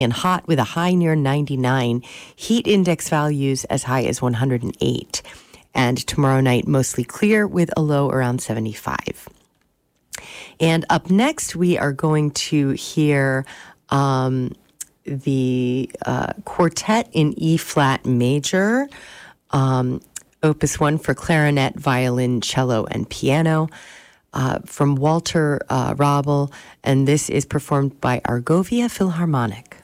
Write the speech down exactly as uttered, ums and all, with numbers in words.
and hot with a high near ninety-nine. Heat index values as high as one hundred eight. And tomorrow night, mostly clear with a low around seventy-five. And up next, we are going to hear um, the uh, quartet in E-flat major, um, opus one for clarinet, violin, cello, and piano, uh, from Walter uh, Rabel, and this is performed by Argovia Philharmonic.